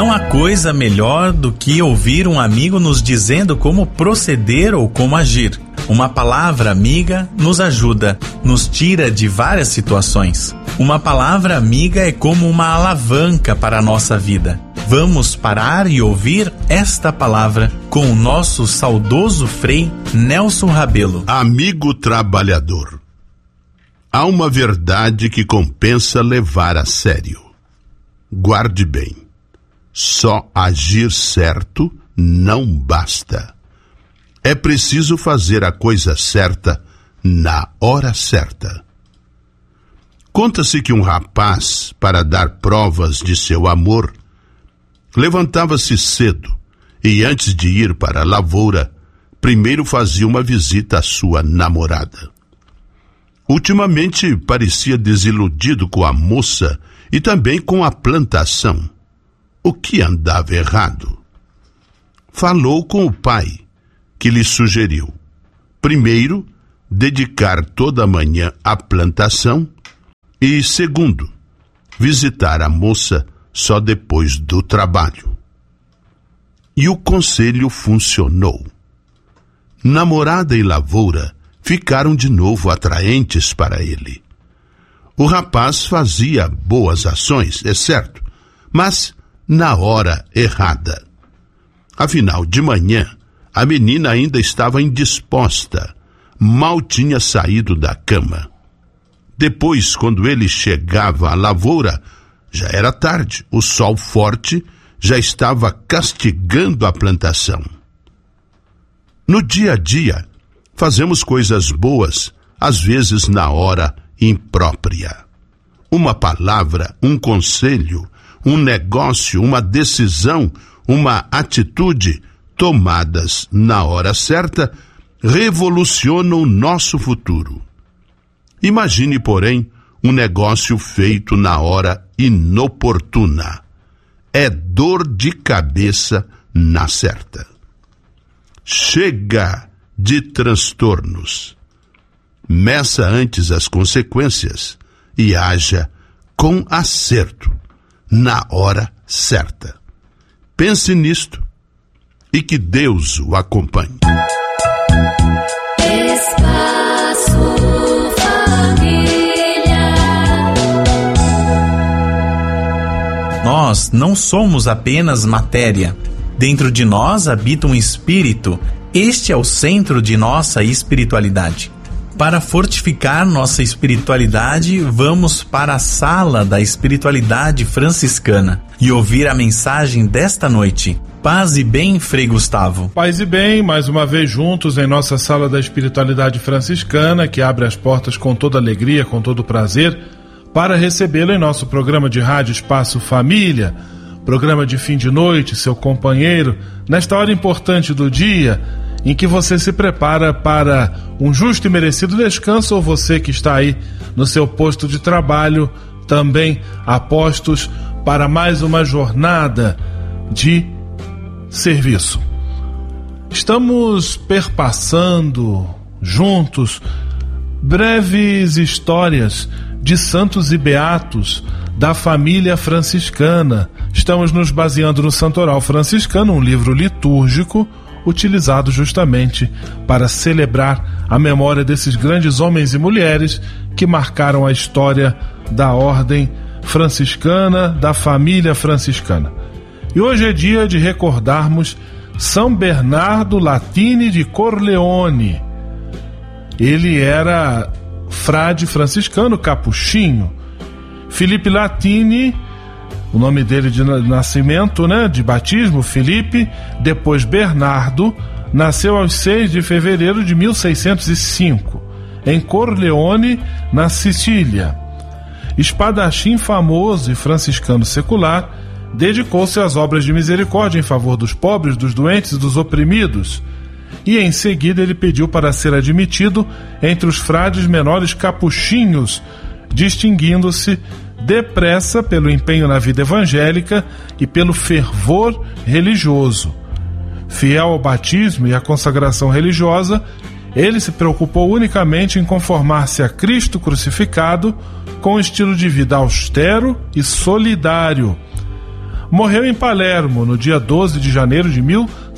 Não há coisa melhor do que ouvir um amigo nos dizendo como proceder ou como agir. Uma palavra amiga nos ajuda, nos tira de várias situações. Uma palavra amiga é como uma alavanca para a nossa vida. Vamos parar e ouvir esta palavra com o nosso saudoso Frei Nelson Rabelo. Amigo trabalhador. Há uma verdade que compensa levar a sério. Guarde bem. Só agir certo não basta. É preciso fazer a coisa certa na hora certa. Conta-se que um rapaz, para dar provas de seu amor, levantava-se cedo e, antes de ir para a lavoura, primeiro fazia uma visita à sua namorada. Ultimamente parecia desiludido com a moça e também com a plantação. O que andava errado? Falou com o pai, que lhe sugeriu, primeiro, dedicar toda a manhã à plantação e, segundo, visitar a moça só depois do trabalho. E o conselho funcionou. Namorada e lavoura ficaram de novo atraentes para ele. O rapaz fazia boas ações, é certo, mas na hora errada. Afinal, de manhã, a menina ainda estava indisposta, mal tinha saído da cama. Depois, quando ele chegava à lavoura, já era tarde, o sol forte já estava castigando a plantação. No dia a dia, fazemos coisas boas, às vezes na hora imprópria. Uma palavra, um conselho, um negócio, uma decisão, uma atitude, tomadas na hora certa, revolucionam o nosso futuro. Imagine, porém, um negócio feito na hora inoportuna. É dor de cabeça na certa. Chega de transtornos. Meça antes as consequências e haja com acerto, na hora certa. Pense nisto e que Deus o acompanhe. Espaço Família. Nós não somos apenas matéria. Dentro de nós habita um espírito. Este é o centro de nossa espiritualidade. Para fortificar nossa espiritualidade, vamos para a sala da espiritualidade franciscana e ouvir a mensagem desta noite. Paz e bem, Frei Gustavo. Paz e bem, mais uma vez juntos em nossa sala da espiritualidade franciscana, que abre as portas com toda alegria, com todo prazer, para recebê-lo em nosso programa de rádio Espaço Família, programa de fim de noite, seu companheiro, nesta hora importante do dia, em que você se prepara para um justo e merecido descanso, ou você que está aí no seu posto de trabalho, também a postos para mais uma jornada de serviço. Estamos perpassando juntos breves histórias de santos e beatos da família franciscana. Estamos nos baseando no Santoral Franciscano, um livro litúrgico utilizado justamente para celebrar a memória desses grandes homens e mulheres que marcaram a história da ordem franciscana, da família franciscana. E hoje é dia de recordarmos São Bernardo Latini de Corleone. Ele era frade franciscano capuchinho. Felipe Latini, o nome dele de nascimento, de batismo, Felipe, depois Bernardo, nasceu aos 6 de fevereiro de 1605, em Corleone, na Sicília. Espadachim famoso e franciscano secular, dedicou-se às obras de misericórdia em favor dos pobres, dos doentes e dos oprimidos, e em seguida ele pediu para ser admitido entre os frades menores capuchinhos, distinguindo-se depressa pelo empenho na vida evangélica e pelo fervor religioso. Fiel ao batismo e à consagração religiosa, ele se preocupou unicamente em conformar-se a Cristo crucificado com um estilo de vida austero e solidário. morreu em Palermo no dia 12 de janeiro de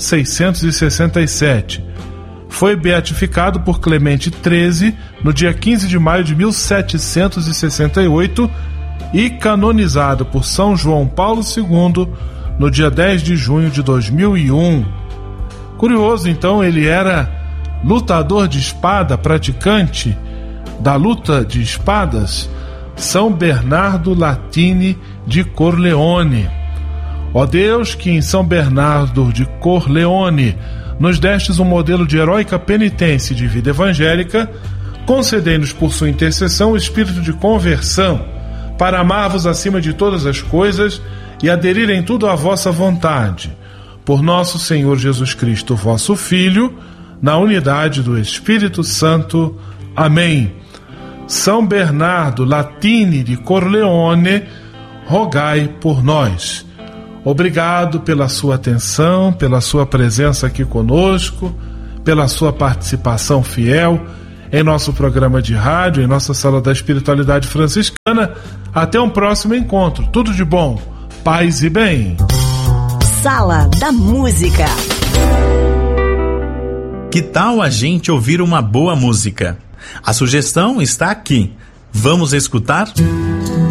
1667. Foi beatificado por Clemente XIII no dia 15 de maio de 1768 e canonizado por São João Paulo II no dia 10 de junho de 2001. Curioso, então, ele era lutador de espada, praticante da luta de espadas, São Bernardo Latini de Corleone. Ó Deus, que em São Bernardo de Corleone nos destes um modelo de heróica penitência e de vida evangélica, concedei-nos por sua intercessão o espírito de conversão, para amar-vos acima de todas as coisas e aderir em tudo à vossa vontade. Por nosso Senhor Jesus Cristo, vosso Filho, na unidade do Espírito Santo. Amém. São Bernardo Latini de Corleone, rogai por nós. Obrigado pela sua atenção, pela sua presença aqui conosco, pela sua participação fiel em nosso programa de rádio, em nossa Sala da Espiritualidade Franciscana. Até um próximo encontro. Tudo de bom, paz e bem. Sala da Música. Que tal a gente ouvir uma boa música? A sugestão está aqui. Vamos escutar?